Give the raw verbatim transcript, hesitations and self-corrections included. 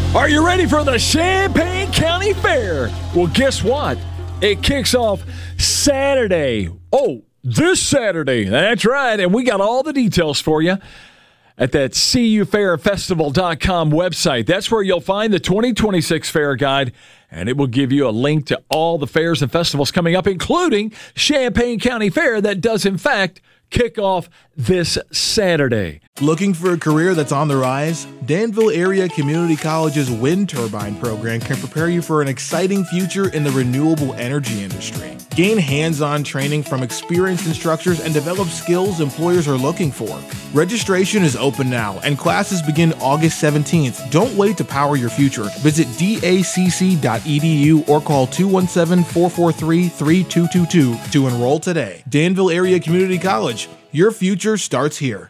Are you ready for the Champaign County Fair? Well, guess what? It kicks off Saturday. Oh, this Saturday. That's right. And we got all the details for you at that C U fair festival dot com website. That's where you'll find the twenty twenty-six Fair Guide, and it will give you a link to all the fairs and festivals coming up, including Champaign County Fair that does, in fact, kick off this Saturday. Looking for a career that's on the rise? Danville Area Community College's wind turbine program can prepare you for an exciting future in the renewable energy industry. Gain hands-on training from experienced instructors and develop skills employers are looking for. Registration is open now, and classes begin August seventeenth. Don't wait to power your future. Visit D A C C dot E D U or call two one seven, four four three, three two two two to enroll today. Danville Area Community College. Your future starts here.